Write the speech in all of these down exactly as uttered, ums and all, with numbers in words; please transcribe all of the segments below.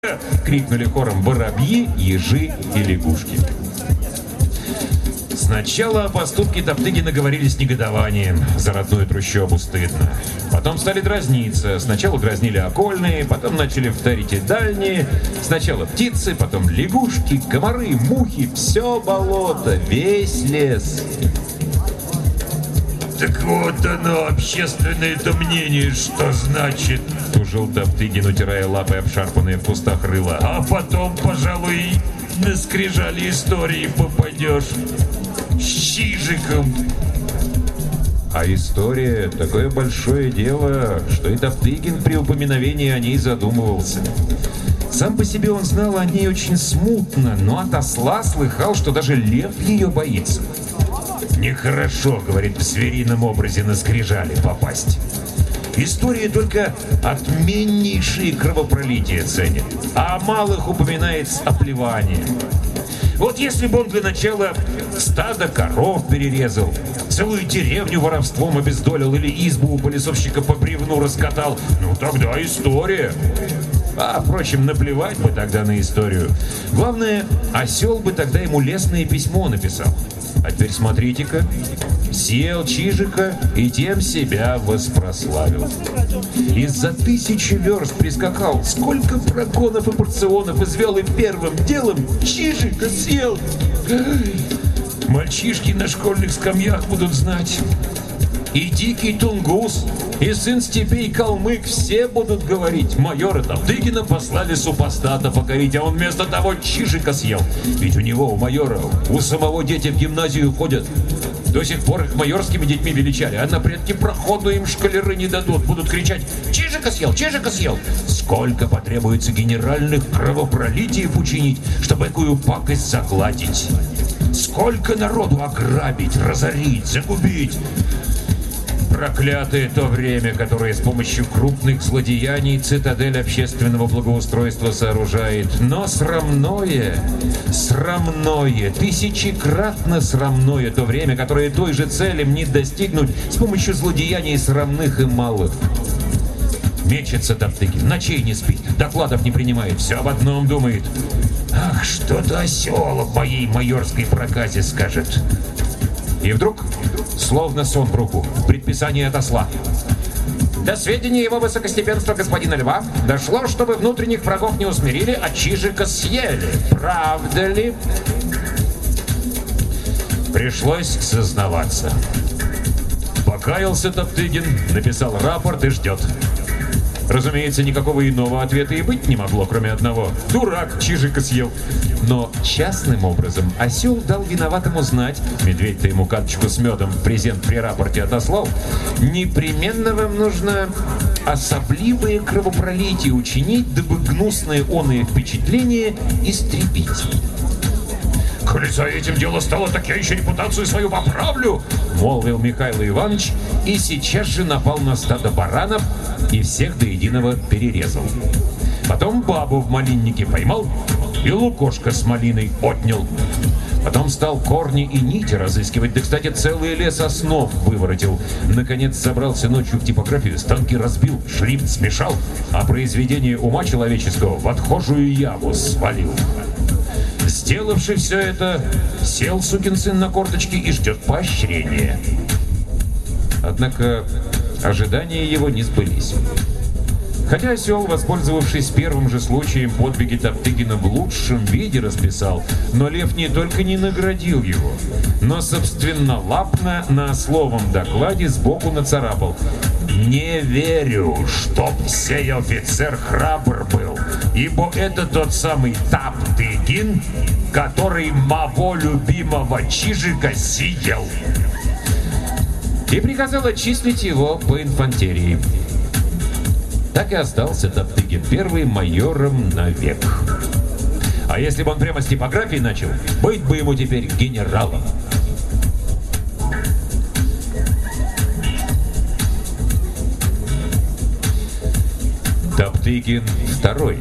крикнули хором воробьи, ежи и лягушки. Сначала о поступке Топтыгина говорили с негодованием. За родную трущобу стыдно. Потом стали дразниться. Сначала дразнили окольные, потом начали вторить и дальние. Сначала птицы, потом лягушки, комары, мухи. Все болото, весь лес. Так вот оно, общественное-то мнение, что значит? Тужил Топтыгин, утирая лапой обшарпанные в кустах рыла. А потом, пожалуй, на скрижали истории попадешь. С Чижиком. А история — такое большое дело, что и Топтыгин при упоминовении о ней задумывался. Сам по себе он знал о ней очень смутно, но от осла слыхал, что даже лев ее боится. Нехорошо, говорит, в зверином образе на скрижали попасть. История только отменнейшие кровопролития ценит, а малых упоминает с оплеванием. Вот если бы он для начала стадо коров перерезал, целую деревню воровством обездолил или избу у пылесовщика по бревну раскатал, ну тогда история. А, впрочем, наплевать бы тогда на историю. Главное, осел бы тогда ему лестное письмо написал. А теперь смотрите-ка, съел Чижика и тем себя воспрославил. Из-за тысячи верст прискакал, сколько прогонов и порционов извел, и первым делом Чижика съел. Мальчишки на школьных скамьях будут знать. И дикий тунгус, и сын степей калмык все будут говорить: майора Топтыгина послали супостата покорить, а он вместо того Чижика съел. Ведь у него, у майора, у самого дети в гимназию ходят. До сих пор их майорскими детьми величали, а на предки проходу им школяры не дадут. Будут кричать: Чижика съел, Чижика съел. Сколько потребуется генеральных кровопролитиев учинить, чтобы такую пакость загладить. Сколько народу ограбить, разорить, загубить. Проклятое то время, которое с помощью крупных злодеяний цитадель общественного благоустройства сооружает. Но срамное, срамное, тысячекратно срамное то время, которое той же цели не достигнуть с помощью злодеяний срамных и малых. Мечется Топтыгин, ночей не спит, докладов не принимает, все об одном думает. Ах, что-то осел в моей майорской проказе скажет. И вдруг, словно сон в руку, предписание от осла. До сведения его высокостепенства господина Льва дошло, чтобы внутренних врагов не усмирили, а Чижика съели. Правда ли? Пришлось сознаваться. Покаялся Топтыгин, написал рапорт и ждет. Разумеется, никакого иного ответа и быть не могло, кроме одного. Дурак, Чижика съел. Но частным образом осел дал виноватому знать, медведь-то ему карточку с медом в презент при рапорте отослал, непременно вам нужно особливые кровопролитие учинить, дабы гнусное оное впечатление истребить. «Коли за этим дело стало, так я еще репутацию свою поправлю!» — молвил Михаил Иванович и сейчас же напал на стадо баранов и всех до единого перерезал. Потом бабу в малиннике поймал и лукошко с малиной отнял. Потом стал корни и нити разыскивать, да, кстати, целый лес основ выворотил. Наконец забрался ночью в типографию, станки разбил, шрифт смешал, а произведение ума человеческого в отхожую яму свалил. Сделавший все это, сел сукин сын на корточки и ждет поощрения. Однако ожидания его не сбылись. Хотя осел, воспользовавшись первым же случаем, подвиги Топтыгина в лучшем виде расписал, но лев не только не наградил его, но собственнолапно на ословом докладе сбоку нацарапал: «Не верю, чтоб сей офицер храбр был, ибо это тот самый Топтыгин, который моего любимого Чижика съел». И приказал отчислить его по инфантерии. Так и остался Топтыгин первый майором навек. А если бы он прямо с типографии начал, быть бы ему теперь генералом. Топтыгин второй.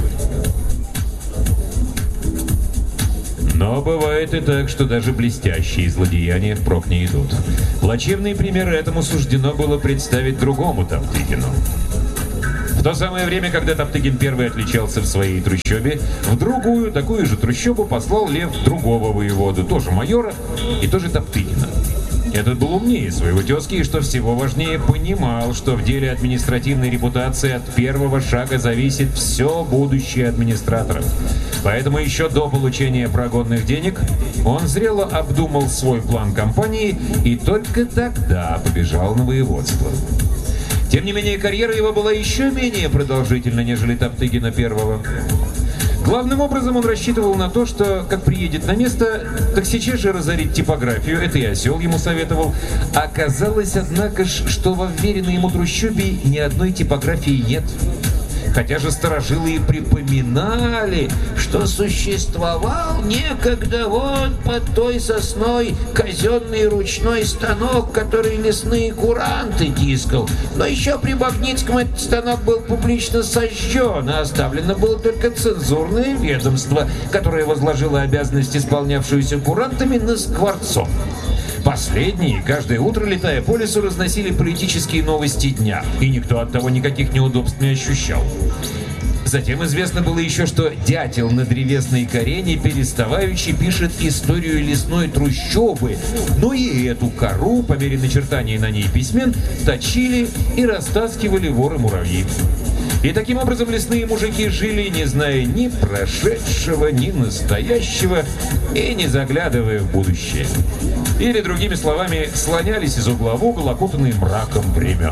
Но бывает и так, что даже блестящие злодеяния впрок не идут. Плачевные примеры этому суждено было представить другому Топтыгину. то самое время, когда Топтыгин первый отличался в своей трущобе, в другую, такую же трущобу послал Лев другого воеводу, тоже майора и тоже Топтыгина. Этот был умнее своего тезки и, что всего важнее, понимал, что в деле административной репутации от первого шага зависит все будущее администраторов. Поэтому еще до получения прогонных денег он зрело обдумал свой план кампании и только тогда побежал на воеводство. Тем не менее, карьера его была еще менее продолжительна, нежели Топтыгина первого. Главным образом он рассчитывал на то, что, как приедет на место, так сейчас же разорит типографию, это и Осел ему советовал. Оказалось, однако ж, что во вверенной ему трущобе ни одной типографии нет. Хотя же старожилы и припоминали, что существовал некогда вот под той сосной казенный ручной станок, который лесные куранты тискал. Но еще при Магнитском этот станок был публично сожжен, а оставлено было только цензурное ведомство, которое возложило обязанность, исполнявшуюся курантами, на Скворцов. Последние, каждое утро, летая по лесу, разносили политические новости дня, и никто от того никаких неудобств не ощущал. Затем известно было еще, что дятел на древесной коре не переставаючи пишет историю лесной трущобы, но и эту кору, по мере начертания на ней письмен, точили и растаскивали воры-муравьи. И таким образом лесные мужики жили, не зная ни прошедшего, ни настоящего, и не заглядывая в будущее. Или, другими словами, слонялись из угла в угол, окутанные мраком времен.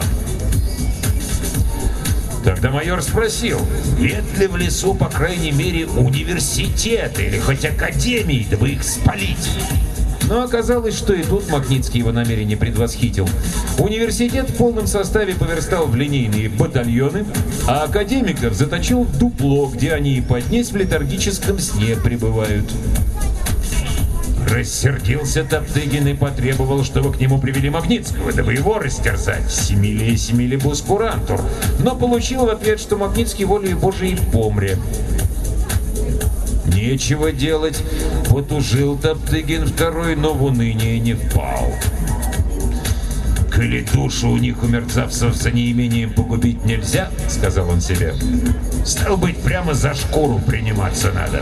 Тогда майор спросил, нет ли в лесу, по крайней мере, университета или хоть академии, дабы их спалить. Но оказалось, что и тут Магнитский его намерение предвосхитил. Университет в полном составе поверстал в линейные батальоны, а академиков заточил в дупло, где они и по днесь в летаргическом сне пребывают. Рассердился Топтыгин и потребовал, чтобы к нему привели Магнитского, дабы его растерзать. Семили семили бускурантур. Но получил в ответ, что Магнитский волею Божией помре. Нечего делать, потужил Топтыгин второй, но в уныние не впал. «Коли душу у них, у мерзавцев, за неимением погубить нельзя, — сказал он себе, — стал быть, прямо за шкуру приниматься надо».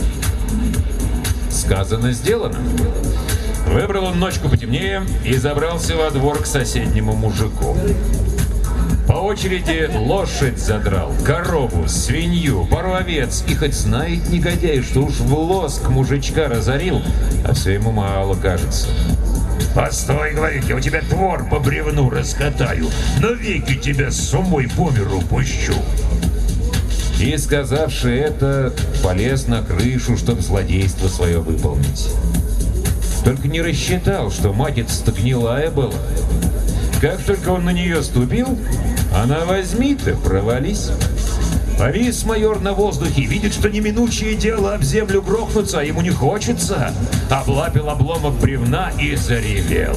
Сказано, сделано. Выбрал он ночку потемнее и забрался во двор к соседнему мужику. По очереди лошадь задрал, корову, свинью, пару овец. И хоть знает негодяй, что уж в лоск мужичка разорил, а все ему мало кажется. «Постой, — говорит, — я у тебя двор по бревну раскатаю, навеки тебя с умой по миру пущу». И, сказавши это, полез на крышу, чтоб злодейство свое выполнить. Только не рассчитал, что матица-то гнилая была. Как только он на нее ступил, она возьми-то, провались. Повис майор на воздухе, видит, что неминучее дело об землю грохнуться, а ему не хочется. Облапил обломок бревна и заревел.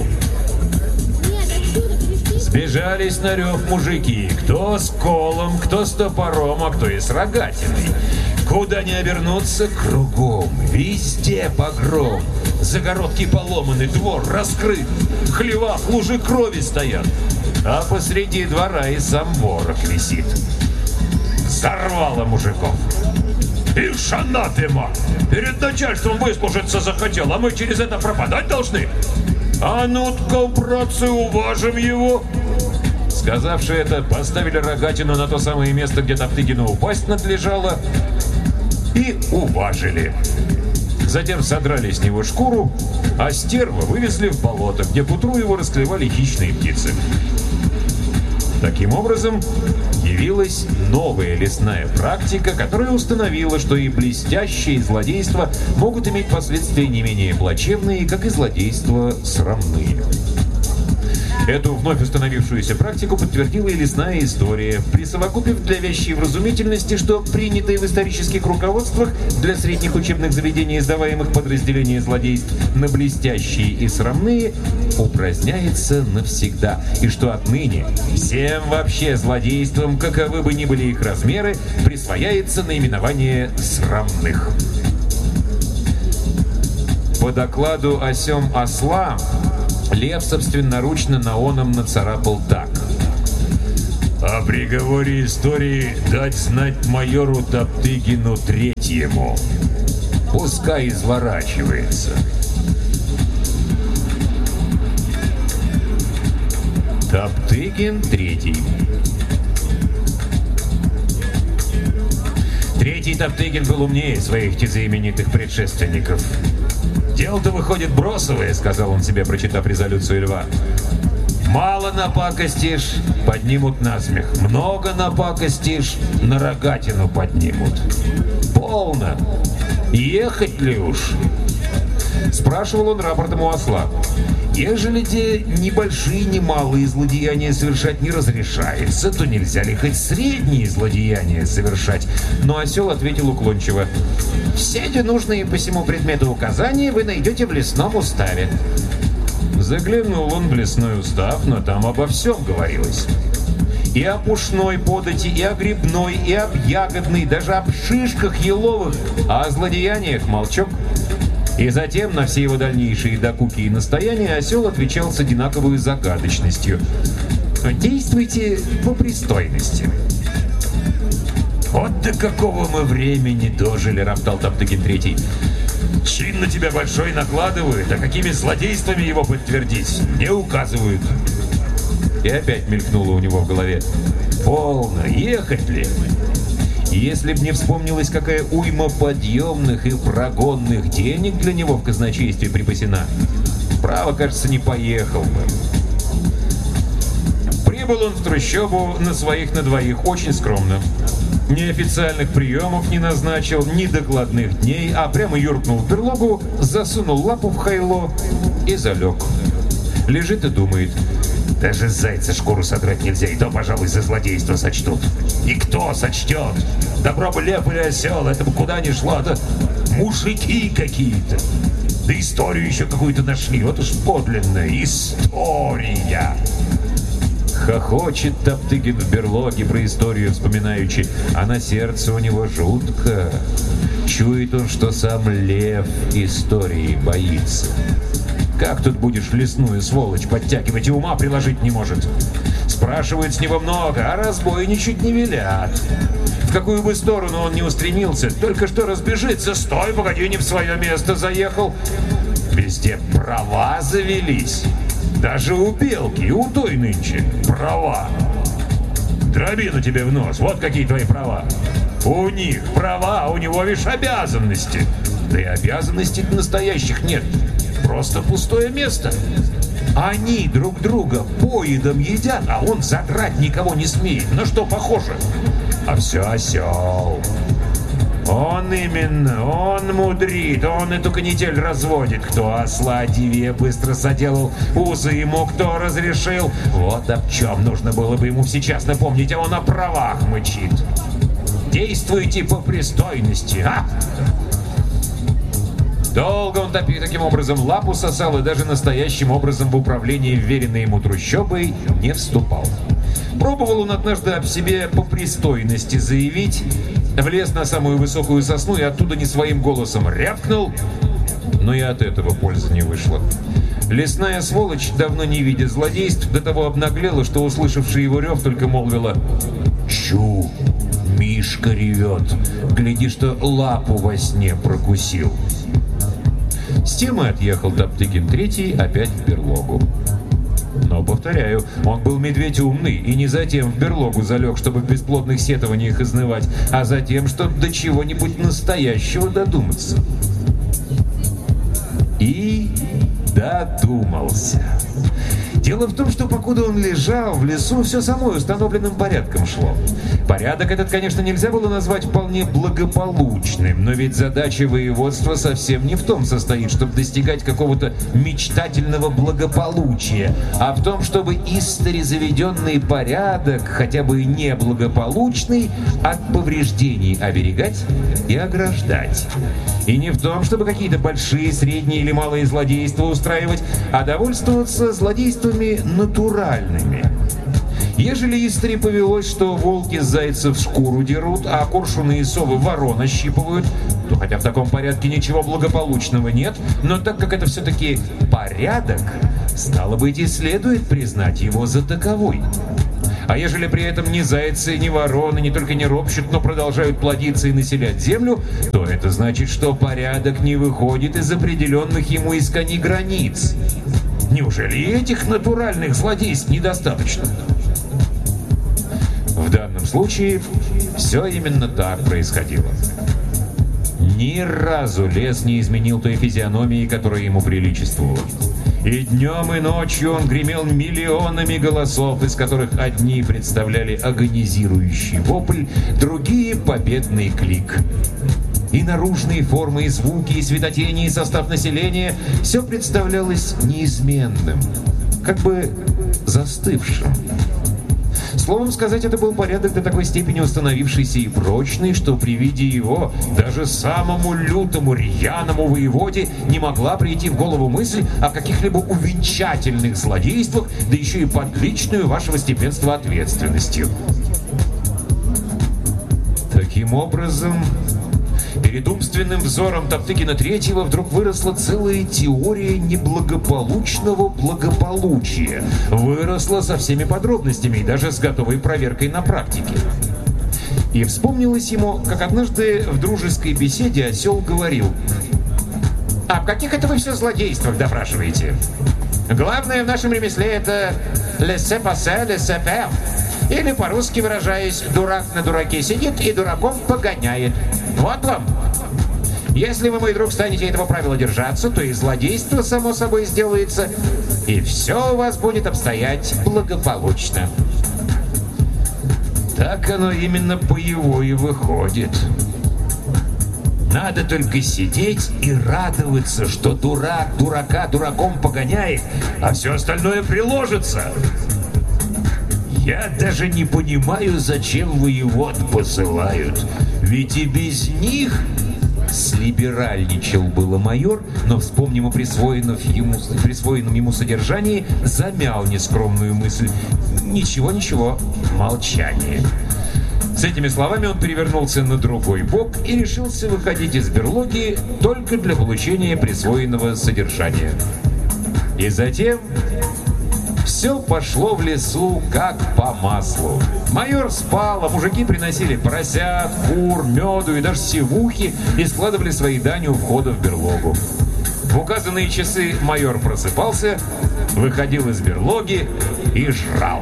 Сбежались на рев мужики, кто с колом, кто с топором, а кто и с рогатиной. Куда ни обернуться, кругом, везде погром. Загородки поломаны, двор раскрыт, в хлевах лужи крови стоят, а посреди двора и сам ворог висит. Зарвало мужиков. «Ишь, анафема! Перед начальством выслужиться захотел, а мы через это пропадать должны? А ну-ка, братцы, уважим его!» Сказавши это, поставили рогатину на то самое место, где Топтыгину упасть надлежало, и уважили. Затем содрали с него шкуру, а стерва вывезли в болото, где к утру его расклевали хищные птицы. Таким образом, явилась новая лесная практика, которая установила, что и блестящие злодейства могут иметь последствия не менее плачевные, как и злодейства срамные. Эту вновь установившуюся практику подтвердила и лесная история, присовокупив для вящей вразумительности, что принятые в исторических руководствах для средних учебных заведений издаваемых подразделений злодейств на блестящие и срамные упраздняется навсегда, и что отныне всем вообще злодействам, каковы бы ни были их размеры, присвояется наименование срамных. По докладу о сём осла Лев собственноручно на оном нацарапал так: О приговоре истории дать знать майору Топтыгину Третьему. Пускай изворачивается. Топтыгин Третий. Третий Топтыгин был умнее своих тезаименитых предшественников. «Дело-то выходит бросовое», — сказал он себе, прочитав резолюцию Льва. «Мало напакостишь — поднимут насмех. Много напакостишь — на рогатину поднимут. Полно. Ехать ли уж?» Спрашивал он рапортом у осла. «Ежели те небольшие, немалые злодеяния совершать не разрешается, то нельзя ли хоть средние злодеяния совершать?» Но осел ответил уклончиво: «Все те нужные по всему предмету указания вы найдете в лесном уставе». Заглянул он в лесной устав, но там обо всем говорилось. И о пушной подати, и о грибной, и об ягодной, даже об шишках еловых, а о злодеяниях молчок. И затем на все его дальнейшие докуки и настояния осел отвечал с одинаковой загадочностью: «Действуйте по пристойности». «Вот до какого мы времени дожили», — роптал Топтыгин Третий. «Чин на тебя большой накладывают, а какими злодействами его подтвердить не указывают». И опять мелькнуло у него в голове: «Полно, ехать ли?» Если б не вспомнилась, какая уйма подъемных и прогонных денег для него в казначействе припасена, право, кажется, не поехал бы. Прибыл он в трущобу на своих на двоих очень скромно. Ни официальных приемов не назначил, ни докладных дней, а прямо юркнул в берлогу, засунул лапу в хайло и залег. Лежит и думает: даже зайца шкуру содрать нельзя, и то, пожалуй, за злодейство сочтут. И кто сочтет? Добро бы лев или осел, это бы куда ни шло, это мужики какие-то. Да историю еще какую-то нашли, вот уж подлинная история. Хохочет Топтыгин в берлоге про историю вспоминаючи, а на сердце у него жутко. Чует он, что сам лев истории боится. Как тут будешь лесную сволочь подтягивать, и ума приложить не может? Спрашивают с него много, а разбойничать не велят. В какую бы сторону он ни устремился, только что разбежится: «Стой, погоди, не в свое место заехал». Везде права завелись. Даже у белки, и у той нынче права. Дробину тебе в нос, вот какие твои права. У них права, а у него лишь обязанности. Да и обязанностей настоящих нет. Просто пустое место. Они друг друга поедом едят, а он задрать никого не смеет. На что похоже? А все осел. Он именно, он мудрит, он эту канитель разводит. Кто осла диве быстро соделал, узы ему кто разрешил. Вот об чем нужно было бы ему сейчас напомнить, а он о правах мычит. Действуйте по пристойности, а? Долго он топи, таким образом лапу сосал и даже настоящим образом в управлении вверенной ему трущобой не вступал. Пробовал он однажды об себе по пристойности заявить, влез на самую высокую сосну и оттуда не своим голосом рявкнул, но и от этого пользы не вышло. Лесная сволочь, давно не видя злодейств, до того обнаглела, что, услышавший его рев, только молвила: «Чу, Мишка ревет, гляди, что лапу во сне прокусил». С тем и отъехал Топтыгин Третий опять в берлогу. Но, повторяю, он был медведь умный и не затем в берлогу залег, чтобы в бесплодных сетованиях изнывать, а затем, чтобы до чего-нибудь настоящего додуматься. И додумался. Дело в том, что покуда он лежал в лесу, все само установленным порядком шло. Порядок этот, конечно, нельзя было назвать вполне благополучным, но ведь задача воеводства совсем не в том состоит, чтобы достигать какого-то мечтательного благополучия, а в том, чтобы истори заведенный порядок, хотя бы неблагополучный, от повреждений оберегать и ограждать. И не в том, чтобы какие-то большие, средние или малые злодейства устраивать, а довольствоваться злодействами натуральными. Ежели истори повелось, что волки с зайцев шкуру дерут, а коршуны и совы ворон ощипывают, то хотя в таком порядке ничего благополучного нет, но так как это все-таки порядок, стало быть, и следует признать его за таковой. А ежели при этом ни зайцы, ни вороны не только не ропщут, но продолжают плодиться и населять землю, то это значит, что порядок не выходит из определенных ему исканий границ. Неужели и этих натуральных злодейств недостаточно? В данном случае все именно так происходило. Ни разу лес не изменил той физиономии, которая ему приличествовала. И днем, и ночью он гремел миллионами голосов, из которых одни представляли агонизирующий вопль, другие — победный клик. И наружные формы, и звуки, и светотени, и состав населения — все представлялось неизменным, как бы застывшим. Словом сказать, это был порядок до такой степени установившийся и прочный, что при виде его даже самому лютому, рьяному воеводе не могла прийти в голову мысль о каких-либо увенчательных злодействах, да еще и под личную вашего степенства ответственностью. Таким образом, перед умственным взором Топтыгина Третьего вдруг выросла целая теория неблагополучного благополучия. Выросла со всеми подробностями и даже с готовой проверкой на практике. И вспомнилось ему, как однажды в дружеской беседе осел говорил: «А в каких это вы все злодействах допрашиваете? Главное в нашем ремесле — это laissez passer, laissez faire. Или, по-русски выражаясь, дурак на дураке сидит и дураком погоняет. Вот вам. Если вы, мой друг, станете этого правила держаться, то и злодейство само собой сделается, и все у вас будет обстоять благополучно». Так оно именно по его и выходит. Надо только сидеть и радоваться, что дурак дурака дураком погоняет, а все остальное приложится. Я даже не понимаю, зачем воевод посылают. Ведь и без них... Слиберальничал было майор, но, вспомнив о присвоенном ему, присвоенном ему содержании, замял нескромную мысль. Ничего, ничего, молчание. С этими словами он перевернулся на другой бок и решился выходить из берлоги только для получения присвоенного содержания. И затем... все пошло в лесу как по маслу. Майор спал, а мужики приносили поросят, кур, меду и даже севухи и складывали свои дани у входа в берлогу. В указанные часы майор просыпался, выходил из берлоги и жрал.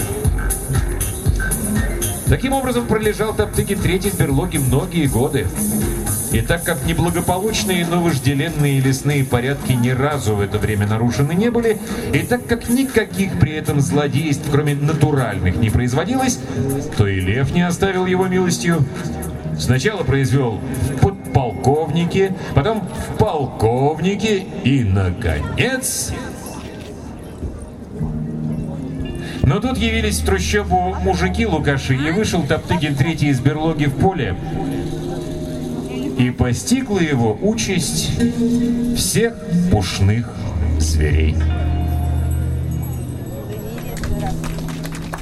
Таким образом пролежал Топтыгин Третий в берлоге многие годы. И так как неблагополучные, но вожделенные лесные порядки ни разу в это время нарушены не были, и так как никаких при этом злодейств, кроме натуральных, не производилось, то и лев не оставил его милостью. Сначала произвел в подполковнике, потом в полковнике и, наконец... Но тут явились в трущобу мужики-лукаши, и вышел Топтыгин Третий из берлоги в поле. И постигла его участь всех пушных зверей.